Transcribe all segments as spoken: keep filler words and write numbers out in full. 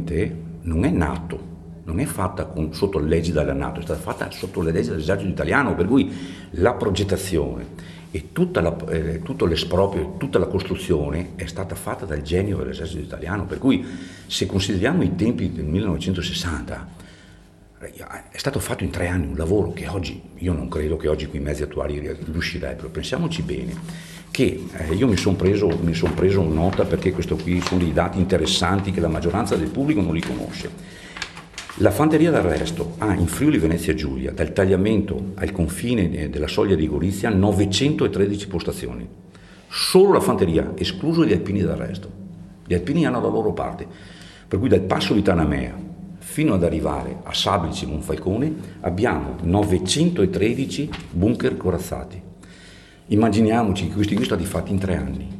originariamente non è nato, non è fatta con, sotto le leggi della NATO, è stata fatta sotto le leggi dell'esercito italiano, per cui la progettazione e tutta la, eh, tutto l'esproprio, tutta la costruzione è stata fatta dal genio dell'esercito italiano, per cui se consideriamo i tempi del millenovecentosessanta è stato fatto in tre anni un lavoro che oggi, io non credo che oggi quei mezzi attuali riuscirebbero. Pensiamoci bene che eh, io mi sono preso, mi son preso nota, perché questo qui sono dei dati interessanti che la maggioranza del pubblico non li conosce. La fanteria d'arresto ha in Friuli Venezia Giulia, dal tagliamento al confine della soglia di Gorizia, novecentotredici postazioni. Solo la fanteria, escluso gli alpini d'arresto. Gli alpini hanno la loro parte, per cui dal passo di Tanamea fino ad arrivare a Sablici Monfalcone abbiamo novecentotredici bunker corazzati. Immaginiamoci che questi qui sono stati fatti in tre anni,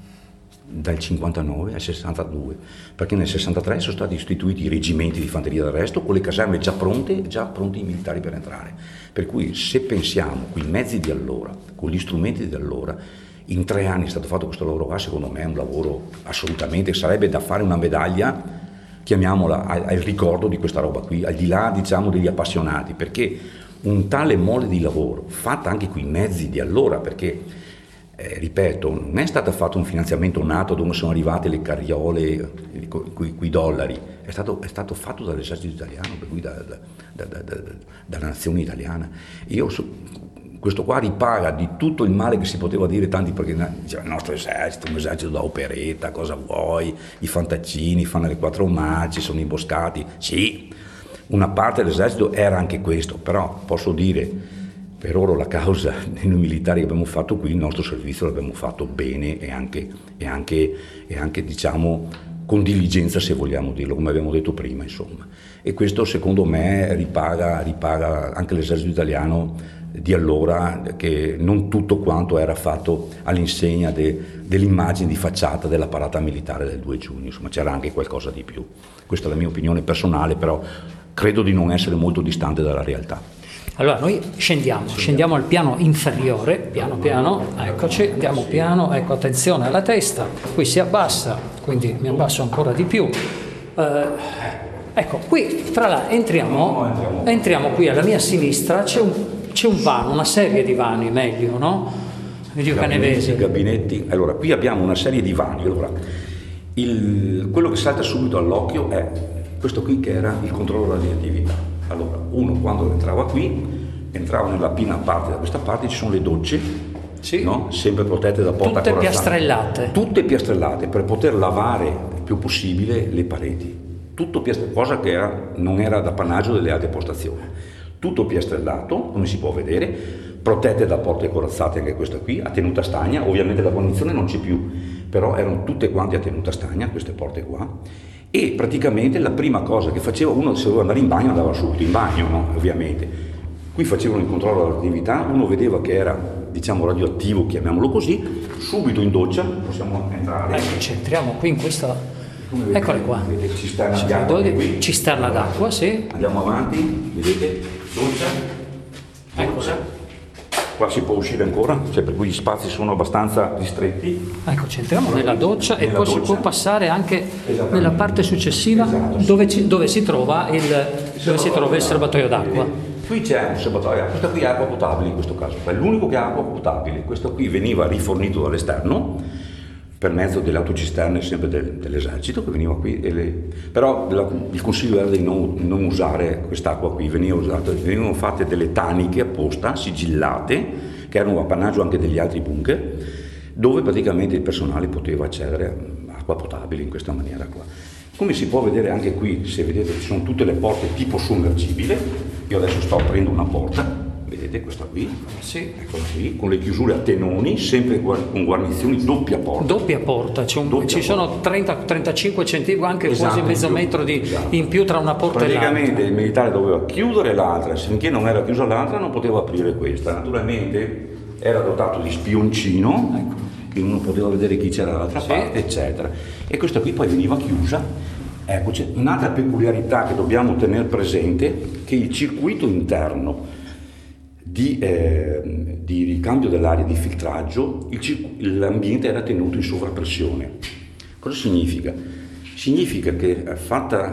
dal cinquantanove al sessantadue, perché nel sessantatré sono stati istituiti i reggimenti di fanteria d'arresto con le caserme già pronte, già pronti i militari per entrare. Per cui se pensiamo con i mezzi di allora, con gli strumenti di allora, in tre anni è stato fatto questo lavoro qua, secondo me è un lavoro assolutamente, sarebbe da fare una medaglia, chiamiamola, al, al ricordo di questa roba qui, al di là, diciamo, degli appassionati, perché un tale mole di lavoro, fatta anche con i mezzi di allora, perché Eh, ripeto, non è stato fatto un finanziamento nato dove sono arrivate le carriole, quei, quei dollari, è stato, è stato fatto dall'esercito italiano, per cui da, da, da, da, da, dalla nazione italiana. Io so, questo qua ripaga di tutto il male che si poteva dire, tanti, perché diceva il nostro esercito, un esercito da operetta, cosa vuoi, i fantaccini fanno le quattro marce, sono imboscati. Sì, una parte dell'esercito era anche questo, però posso dire, per ora la causa dei militari che abbiamo fatto qui, il nostro servizio l'abbiamo fatto bene e anche, e anche, e anche diciamo con diligenza, se vogliamo dirlo, come abbiamo detto prima, insomma. E questo secondo me ripaga, ripaga anche l'esercito italiano di allora, che non tutto quanto era fatto all'insegna de, dell'immagine di facciata della parata militare del due giugno, insomma c'era anche qualcosa di più. Questa è la mia opinione personale, però credo di non essere molto distante dalla realtà. Allora noi scendiamo, scendiamo al piano inferiore, piano piano, eccoci, andiamo piano, ecco, attenzione alla testa, qui si abbassa, quindi mi abbasso ancora di più. Eh, ecco, qui tra l'altro entriamo, entriamo qui alla mia sinistra, c'è un, c'è un vano, una serie di vani, meglio, no? Video canevese. Gabinetti, allora qui abbiamo una serie di vani, allora, il, quello che salta subito all'occhio è questo qui che era il controllo della radioattività. Allora, uno quando entrava qui, entrava nella prima parte, da questa parte ci sono le docce, sì, no? Sempre protette da porta tutte corazzata. piastrellate. Tutte piastrellate per poter lavare il più possibile le pareti. Tutto piastrellato, cosa che era, non era d'appannaggio delle altre postazioni. Tutto piastrellato, come si può vedere, protette da porte corazzate, anche questa qui, a tenuta stagna. Ovviamente la guarnizione non c'è più, però erano tutte quante a tenuta stagna, queste porte qua. E praticamente la prima cosa che faceva uno, se doveva andare in bagno, andava subito in bagno, no? Ovviamente. Qui facevano il controllo dell'attività, uno vedeva che era, diciamo, radioattivo, chiamiamolo così, subito in doccia, possiamo entrare. Ecco, entriamo qui in questa, vedete, eccole qua. Vedete, cisterna d'acqua qui. Cisterna d'acqua, sì. Andiamo avanti, vedete, doccia, ecco. Qua si può uscire ancora, cioè per cui gli spazi sono abbastanza ristretti. Ecco, ci entriamo nella doccia nella e poi doccia. si può passare anche nella parte successiva, esatto, dove, ci, dove si trova il, dove si trova il serbatoio d'acqua. Qui c'è un serbatoio, questo qui è acqua potabile in questo caso, è l'unico che ha acqua potabile. Questo qui veniva rifornito dall'esterno per mezzo delle autocisterne sempre del, dell'esercito che veniva qui, e le, però la, il consiglio era di non, non usare quest'acqua qui, veniva usata, venivano fatte delle taniche apposta, sigillate, che erano appannaggio anche degli altri bunker, dove praticamente il personale poteva accedere a acqua potabile in questa maniera qua. Come si può vedere anche qui, se vedete ci sono tutte le porte tipo sommergibile, io adesso sto aprendo una porta, vedete questa qui, sì, eccola qui, con le chiusure a tenoni, sempre con guarnizioni doppia porta. Doppia porta, c'è un, doppia ci porta. Sono trenta trentacinque centimetri, anche esatto, quasi mezzo più, metro di, esatto, in più tra una porta e l'altra. Praticamente il militare doveva chiudere l'altra, finché non era chiusa l'altra non poteva aprire questa. Naturalmente era dotato di spioncino, ecco, che uno poteva vedere chi c'era dall'altra sì, parte, eccetera. E questa qui poi veniva chiusa. Ecco, c'è un'altra peculiarità che dobbiamo tenere presente, che il circuito interno Di, eh, di ricambio dell'aria, di filtraggio, il, l'ambiente era tenuto in sovrappressione. Cosa significa? Significa che fatta